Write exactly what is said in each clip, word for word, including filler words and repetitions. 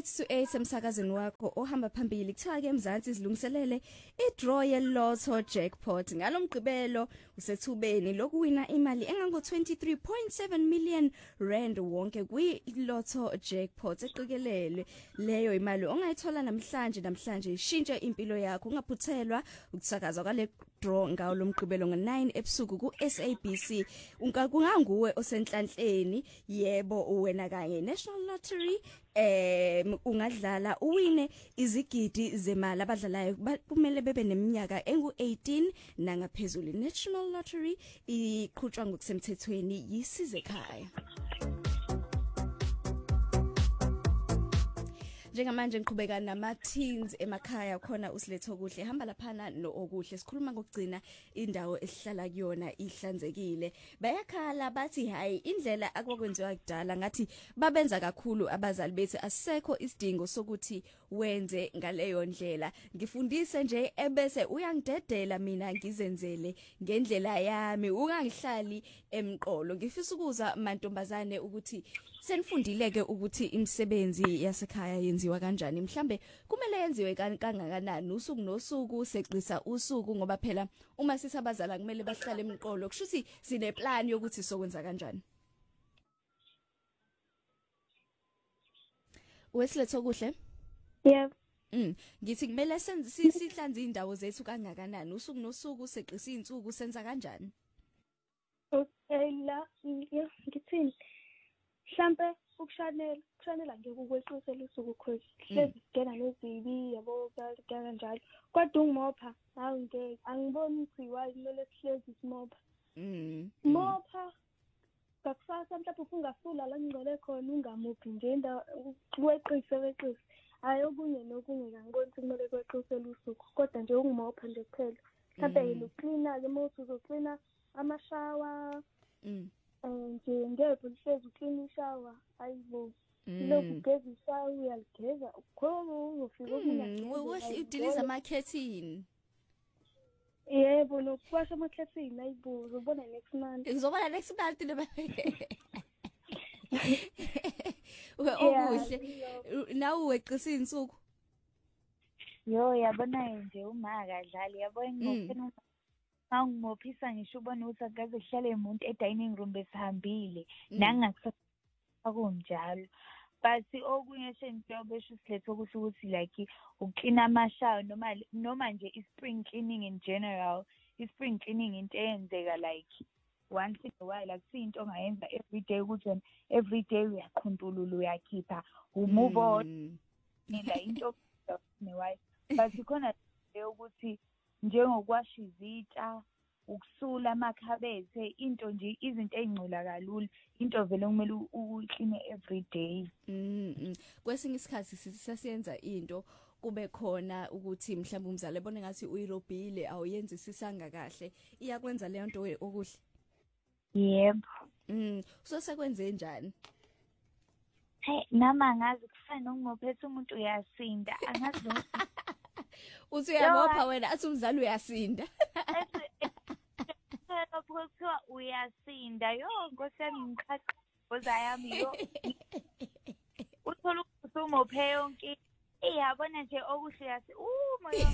eight to eight emsakazweni wakho ohamba phambili kuthiwa ke eMzansi izilungiselele idraw ye-lotto jackpot ngalomgqibelo usethubeni lokuwina imali engango twenty-three point seven million rand wonke kwi-lotto jackpot eqikelelwe leyo imali ongayithola namhlanje namhlanje ishintshe impilo yakho ungaphuthelwa ukusakazwa kwale draw ngawo lomgqibelo ngo nine ebusuku ku S A B C ungakunganguwe osenhlanhleni yebo wena kanye National Lottery eh ungadlala uwine izigidi zemali abadlalayo kumele bebe neminyaka engu eighteen nangaphezulu. National Lottery iqhutshwa ngokusemthethweni yisize ekhaya. Njengamanje ngiqhubeka nama teens emakhaya khona usiletho kuhle hamba laphana no okuhle sikhuluma ngokugcina indawo esihlala kuyona ihlanzekile bayakhala bathi hayi indlela akwakwenziwa kudala ngathi babenza kakhulu abazali bethu asekho isidingo sokuthi wenze ngaleyo ndlela ngifundise nje ebese uyangidedela mina ngizenzele ngendlela yami ungangihlali emqolo ngifisa ukuza mantombazane ukuthi senifundileke ukuthi imisebenzi yasekhaya yenziwa kanjani mhlambe kumele yenziwe kangakanani usuku nosuku seqisa usuku ngoba phela uma sisabazala kumele bahlale emqolo kushuthi sine plan yokuthi sokwenza kanjani. Wesiletho kuhle? Yep. Mm ngithi kumele senze sihlanze indawo zethu kangakanani usuku nosuku seqisa izinsuku senza kanjani? Okay la ngithini mhlambe ukushanela kushanela nje ukweqisela usuku cause hlezi sigena lezibi yabo kanjalo kodwa ungimopha awungeke angiboni igciwa kumele sihlezi simopha mm mopha kakusasa mhlawumbe ungafula la ngicole khona ungamuphi nje indawo weqise weqise ayokunye nokunye ngangibona kumele kweqisela usuku kodwa nje ungimopha nje kuphela mhlawumbe yini ucleaner ke mawuthi uzocleaner amashawa mm nje ngeke uhlezi uclean ishawa ayibo lokhu gezi ishawa uyaligeza khona uzofika ukunyanga wehle udiliza marketing yebo nokuwasha marketing ayibo uzobona next month uzobona next month le okuhle nawe weqisa insuku yo yabona nje uma akadlali yabona ngofuna angimophisa ngisho ubona ukuthi akaze kuhlale umuntu e dining room besihambile nangakusakunjalo but okunye shento besho siletho kusho ukuthi like ucleana amashawa noma noma nje i-spring cleaning in general i-spring cleaning into eyenzeka like once in a while akusinto ongayenza every day ukuthi every day uyaqhuntulula uyakhipha umove on nila into ne why but ikhona ukuthi njengokwasha izitsha ukusula amakhabethe into nje izinto ezingcola kalula into vele kumele uclean every day. Mhm kwesinye isikhathi sisiyenza into kube khona ukuthi mhlawumbe umzali ebone ngathi uyirobhile awuyenzi sisanga kahle iyakwenza leyo nto okuhle. Yebo. Mhm so sekwenze njani? Hey nama ngazi kufana nokungophethe umuntu uyasinda angazi lo uthi uyabopha wena athi umzali uyasinda kuthiwa uyasinda yo ngosami ngikhathi boza yami yo uthola usumophe yonke iyabona nje okuhle yasi umoya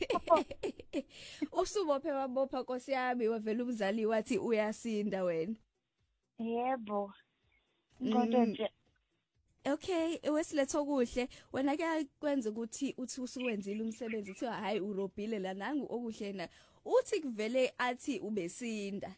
usumophe wabopha Nkosi yami wavela umzali wathi uyasinda wena. Yebo ngoba nje okay wesiletho kuhle wena ke kwenza ukuthi uthi usuwenzile umsebenzi uthiwa hayi urobhile la nangu okuhle na uthi kuvele athi ubesinda.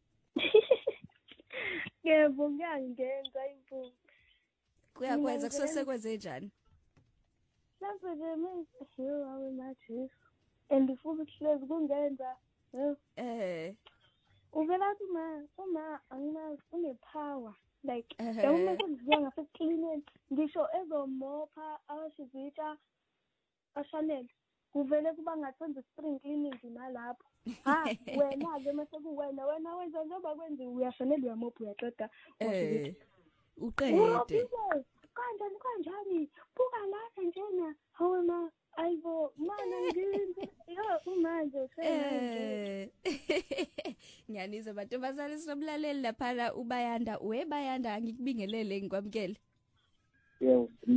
Yebo ngiyangenza ibu kuyakwenza kusesekwenze njani? Lapho nje manje awu mathi and futhi hlezi kungenza eh uvela uma uma angina unepower like uma kuziya ngase clean ngisho ezomopha awashizitsha ashanele kuvele kuba ngathonza spring cleaning nalapho ha wena ke mase kuwena wena wenza njengoba kwenza uyashanele uyamopha uyaqeda eh uqede kanjani kanjani buka lapha njena hawema ayibo mana ngiyenze yo manje eh ngiyanizwa bantombazane sinomlaleli lapha ubayanda uwebayanda ngikubingelele ngikwamkele. Yebo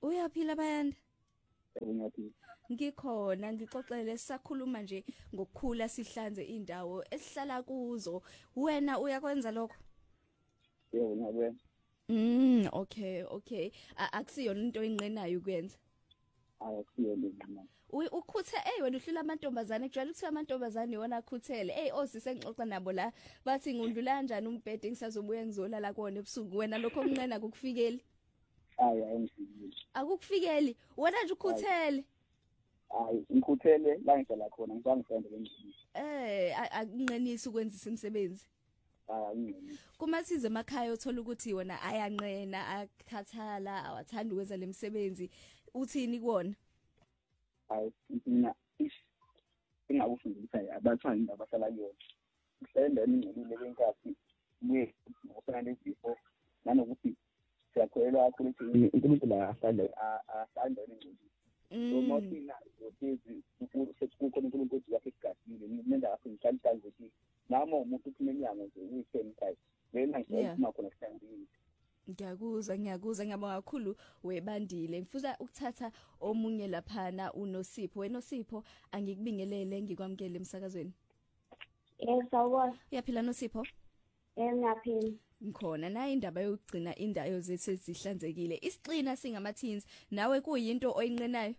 Uyaphila bayanda? Ngiyaphila. Ngikhona ngixoxele sisakhuluma nje ngokukhula sihlanze indawo esihlala kuzo. Wena uyakwenza lokho? Yebo ngiyakwenza. Mm, okay, okay. Akusiyona into oyinqenayo ukwenza. Akusiyona into. Uy ukhuthe hey wena uhlula amantombazane kujwayele ukuthi amantombazane yona akhuthele. Hey osise ngixoxa nabo la bathi ngundlula kanjani umbhede ngisazobuya ngizolala kuona ebusuku wena lokho okunqena kukufikeli. Hayi ayingifikeli. Akukufikeli wena nje ukhuthele. Hayi ngikhuthele la ngihlala khona ngisangisenze lendlela. Eh akunqenisi ukwenza imisebenzi. Hayi kumathize emakhaya uthola ukuthi wona ayanqena akhathala awathanda ukwenza lemisebenzi uthini kuona? Hayi mina ingakusho abathanda indaba ahlala kuyona. Mhlawumbe ingcolile lenkathi buye ngosana lezifo nanokuthi siyakholelwa kakhulu ukuthi uNkulunkulu la ahlale ahlale engcolile. So mothina uthezi ukukhona uNkulunkulu yakhe esigazile nenda yakhe ngihlanhlanze ukuthi nami umuntu uphumela nje uyithemba wena ngiyafuna khona kuhlanzile. Ngiyakuzwa ngiyakuzwa ngiyabonga kakhulu webandile ngifuna ukuthatha omunye laphana uNosipho wena Nosipho angikubingelele ngikwamkele emsakazweni. Yes sawubona. Uyaphila Nosipho? Eh ngiyaphila. Ngikhona na indaba yokugcina indawo zethu ezihlanzekile isixina singamathins nawe kuyinto oyinqenayo?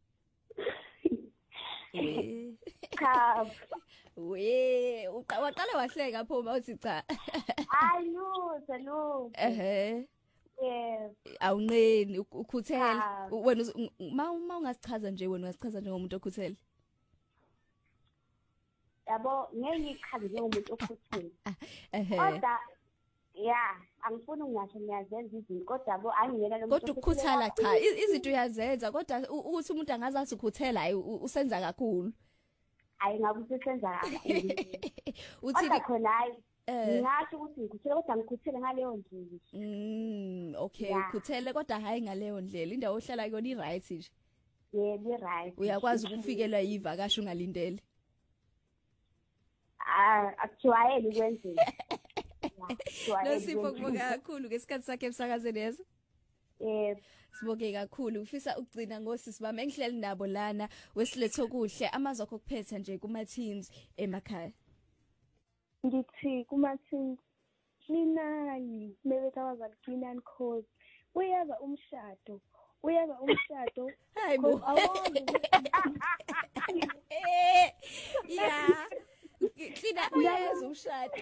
We Cha. We uqala wahleka phoma uthi cha. Hayi no, no. Ehhe. Yes. Awunqeni ukhuthela wena ma uma ungasichaza nje wena ungasichaza njengomuntu okhuthele. Yabo ngeke ngichaze njengomuntu okhuthele. Ehhe. Kodwa yeah, angifuni ngingasho ngiyazenza izinto kodwa bo angiyena lo muntu. Kodwa ukukhuthala cha izinto uyazenza kodwa ukuthi umuntu angazathi ukhuthela hayi usenza kakhulu. Hayi ngakusesenza kakhulu. Uthi khona hayi ngingasho ukuthi ngikhuthele kodwa ngikhuthele ngaleyo ndlela. Mm okay ukhuthele kodwa hayi ngaleyo ndlela indawo ohlala kuyona i right nje. Yebo i right. Uyakwazi ukufikelwa yivakasho ungalindele. Ah akujwayele ukwenzela. Nosipho kubonga kakhulu ngesikhathi sakhe emsakazweni lezo. Yebo. Siboke kakhulu ufisa ukugcina ngosisi bami engihleli nabo lana wesiletho kuhle amazwi akho kuphetha nje kuma teens emakhaya. Ngithi kuma teens linani mebeka abazali kinani cause uyeza umshado uyeza umshado hayi bo awona yeah Kina uyeza umshado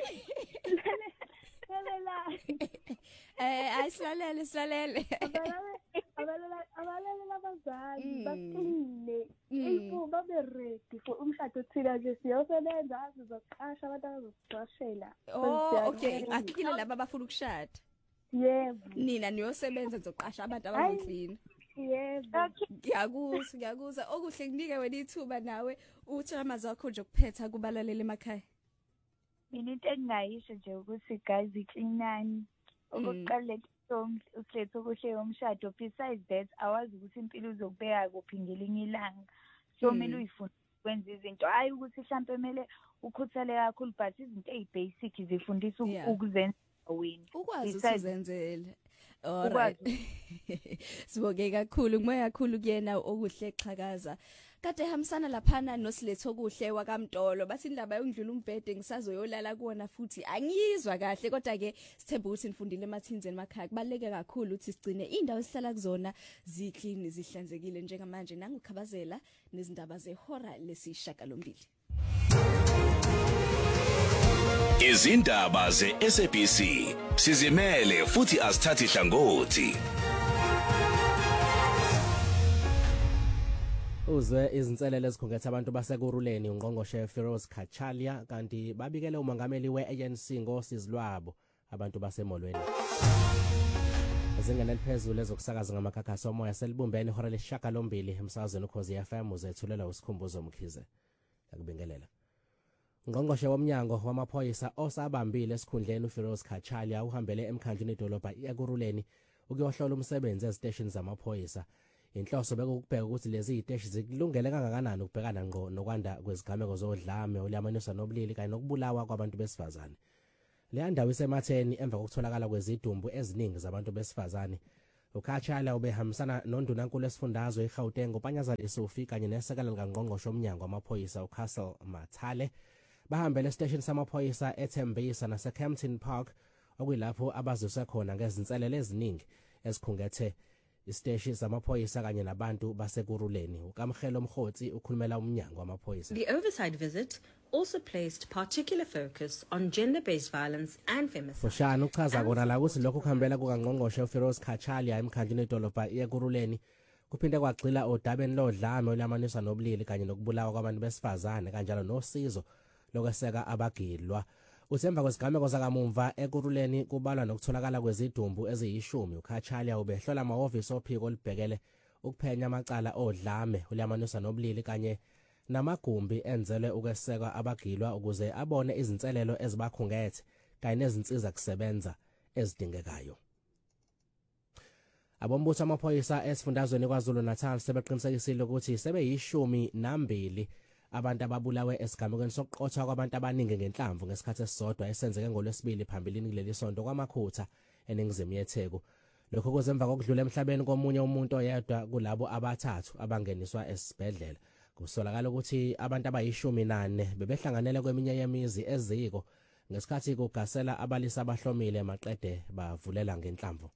Eh asilalele silalele abalala abalala labazali baqinile info babe ready for umshado thina nje siyosebenza sizoqasha abantu abazosiqashela. Oh okay akuphile laba abafuna ukushada. Yebo nina niyosebenza nizoqasha abantu abazoklina. Yebo ngiyakuzwa ngiyakuzwa okuhle kunike wena ithuba nawe uthi amazwi akho nje kuphetha kubalalele emakhaya. Mina into engayisho nje ukuthi guys iklinani okokuqala usetho kuhle yomshado besides that awazi ukuthi impilo uzokubeka kuphi ngelinye ilanga so mina uyifuna kwenza izinto hayi ukuthi mhlambe mele ukhuthale kakhulu but izinto ezibasic zifundisa ukuzenza wena ukwazi ukuzenzela. Alright. Siboke kakhulu moya kakhulu kuyena okuhle eqhakaza. Kade hamsana laphana nosiletho kuhle wakamtolo bathi indaba yongidlula umbhede ngisazoyolala kuona futhi angiyizwa kahle kodwa ke sithemba ukuthi nifundile emathinzeni emakhaya kubaleke kakhulu ukuthi sigcine indawo esihlala kuzona ziclean zihlanzekile njengamanje nangukhabazela nezindaba zehora lesishaka lombili. Izindaba ze-S A B C sizimele futhi asithathi hlangothi. Uzwe izinselele ezikhungethe abantu basekuruleni uNgqongqoshe Feroz Khachalia kanti babikele umongameli we-A N C ngosizilwabo abantu basemolweni. Izingane eliphezulu ezokusakaza ngamakhakhaso omoya selibumbene ihora leshaka lombili emsakazweni ukhozi F M uzethulela usikhumbuzo mkhize. Yakubingelela. Ngqongqoshe womnyango wamaphoyisa osabambile esikhundleni uFeroz Khachalia uhambele emkhandlwini edolobha ekuruleni ukuyohlola umsebenzi eziteshini zamaphoyisa. Inhloso bekukubheka ukuthi lezi iziteshi zikulungele kangakanani ukubhekana ngqo nokwanda kwezigameko zodlame olyamanisa nobulili kanye nokubulawa kwabantu besifazane. Le ndawo isematheni emva kokutholakala kwezidumbu eziningi zabantu besifazane uKhatshali ubehambisana noNdunankulu esifundazwe eGauteng uPanyazana Lesufi kanye nesekela likaNgqongqoshe omnyango wamaphoyisa uCastle Mathale bahambele estation samaphoyisa eThembisa naseCampton Park okuyilapho abazise khona ngezinselele eziningi esikhungethe isteshi zamaphoyisa kanye nabantu basekuruleni. uKamkhelo Mkhotsi ukhulumela umnyango wamaphoyisa. The oversight visit also placed particular focus on gender-based violence and femicide. Fushane uchaza kona la ukuthi lokho kuhambela kukaNgqongqoshe uFeroz Khatshali emkhandlini edolobha yekuruleni kuphinde kwagxila odabeni lodlame olamaniswa nobulili kanye nokubulawa kwabantu besifazane kanjalo nosizo lokweseka abagilwa. Uthemba kwesigameko zakamumva ekuruleni kubalwa nokutholakala kwezidumbu eziyishumi. uKhatshali ubehlola amahhovisi ophiko olibhekele ukuphenya amacala odlame olamaniswa nobulili kanye namagumbi enzelwe ukweseka abagilwa ukuze abone izinselelo ezibakhungethe kanye nezinsiza kusebenza ezidingekayo. Abombutho amaphoyisa esifundazweni kwaZulu Natal sebeqinisekisile ukuthi sebeyishumi nambili abantu ababulawe esigamekweni sokuqothwa kwabantu abaningi ngenhlamvu ngesikhathi esisodwa esenzeke ngolwesibili phambilini kuleli sonto kwaMakhutha eningizimu yeTheku. Lokho kuzemva kokudlula emhlabeni komunye umuntu oyedwa kulabo abathathu abangeniswa esibhedlela. Kusolakala ukuthi abantu abayishumi nane bebehlanganele kweminye yemizi eziko ngesikhathi kugasela abalisa abahlomile maqede bavulela ngenhlamvu.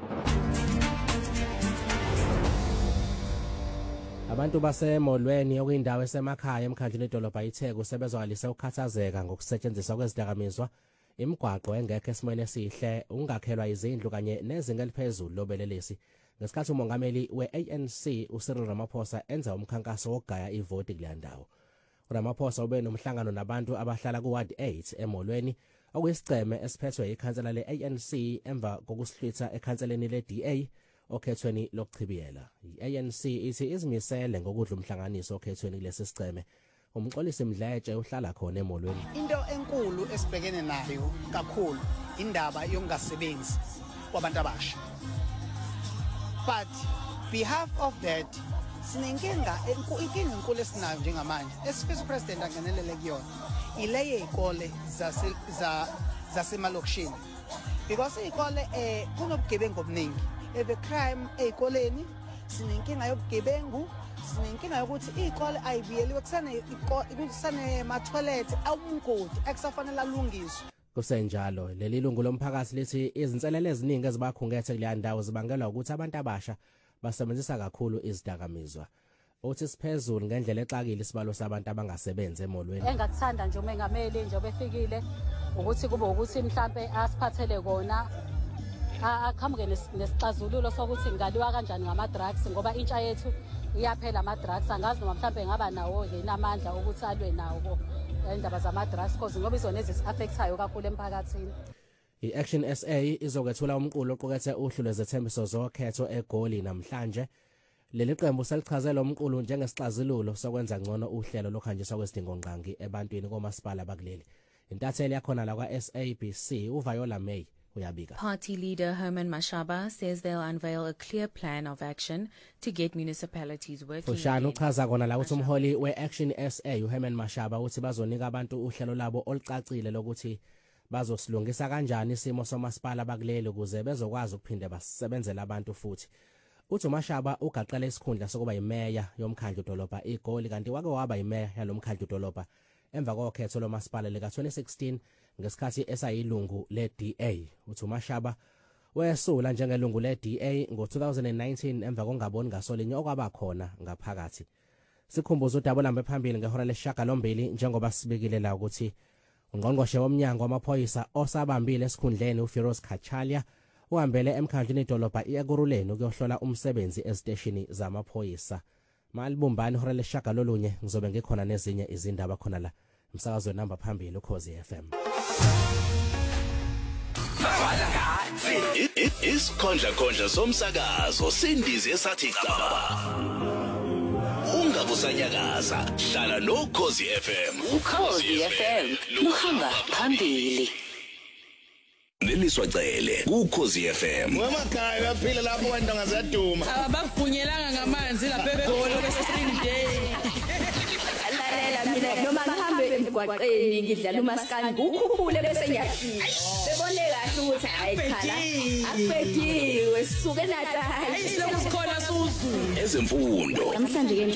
Abantu basemolweni okuyindawo esemakhaya emkhandlini edolobha iTheku sebezwalise ukukhathazeka ngokusetshenziswa kwezidakamizwa, imigwaqo engekho esimweni esihle, ungakhelwa izindlu kanye nezinga eliphezulu lobelelesi. Ngesikhathi umongameli we-A N C uCyril Ramaphosa enza umkhankaso wokugaya ivoti kule ndawo. uRamaphosa ube nomhlangano nabantu abahlala kuWard eight emolweni okuyisiceme esiphethwe ikhansela le-A N C emva kokusihlwitha ekhanseleni le-D A okhethweni lokuchibiyela. I-A N C ithi izimisele ngokudla umhlanganiso okhethweni kulesi siceme. Umxolisi Mdletshe uhlala khona emolweni. Into enkulu esibhekene nayo kakhulu indaba yongasebenzi kwabantu abasha. But behalf of that sinenkinga inkinga enkulu esinayo njengamanje esifisa upresident angenelele kuyona ileye ikole zase zasemalokishini because ikole eh kunobugebengu obuningi eve crime ezikoleni sinenkinga yobugebengu sinenkinga yokuthi izikole ayibiyeliwe kusane kusane ma toilet awumgodi akusafanele alungiswe. Kusenjalo leli lungu lomphakathi lithi izinselele eziningi ezibakhungethe kule ndawo zibangelwa ukuthi abantu abasha basebenzisa kakhulu izidakamizwa. Uthi siphezulu ngendlela exakile isibalo sabantu abangasebenzi emolweni. Engakuthanda nje umengameli nje obefikile ukuthi kube ukuthi mhlambe asiphathele kona akhamuke nesixazululo sokuthi ngaliwa kanjani ngama drugs ngoba intsha yethu iyaphela ama drugs angazi noma mhlambe ngaba nawo ke namandla ukuthi alwe nawo indaba zama drugs cause ngoba izona ezisiaffectayo kakhulu emphakathini. I-Action S A izokwethula umqulo oqukethe uhlu lwezethembiso zokhetho eGoli namhlanje. Leli qembu selichazela umqulo njengesixazululo sokwenza ngcono uhlelo lokhanjiswa kwezidingongqangi ebantwini komasipala bakuleli. Intatheli yakhona la kwa-S A B C uViola May uyabika. Party leader Herman Mashaba says they'll unveil a clear plan of action to get municipalities working. Fushane uchaza kona la ukuthi umholi we-Action S A uHerman Mashaba uthi bazonika abantu uhlelo labo olucacile lokuthi bazosilungisa kanjani isimo somasipala bakuleli ukuze bezokwazi ukuphinde basebenzele abantu futhi. Uthi uMashaba ugaqela isikhundla sokuba yimeya yomkhandlu dolobha iGoli kanti wake waba yimeya yalomkhandlu dolobha emva kokhetho lomasipala leka twenty sixteen ngesikhathi esayilungu le-D A. Uthi uMashaba wesula njengelungu le-D A ngo two thousand nineteen emva kokungaboni ngasolinye okwaba khona ngaphakathi. Sikhumbuza udaba lambe phambili ngehora lesishiyagalombili njengoba sibikile la ukuthi uNgqongqoshe womnyango wamaphoyisa osabambile esikhundleni uFeroz Khatshali uhambele emkhandlini edolobha iyakuruleni ukuyohlola umsebenzi eziteshini zamaphoyisa. Malibumbani ihora lesishiyagalolunye ngizobe ngikhona nezinye izindaba khona la umsakazo namba phambili uKhozi F M. Isikhondla khondla somsakazo sindize sathi caba. Ungabusanyakaza hlala noKhozi F M. uKhozi F M luhamba phambili. Neliswa cele kuKhozi F M. Wemakhaya baphila lapho wendonga ziyaduma. Abavunyelanga ngamanzi lapha eGoli bese three day. Lalela mina noma ngihamba ngihambe emgwaqeni ngidlala umaskandi ukhuphule bese ngiyafika bebone kahle ukuthi hayi chala akubhediwe sisuke naTali ezemfundo namhlanje ke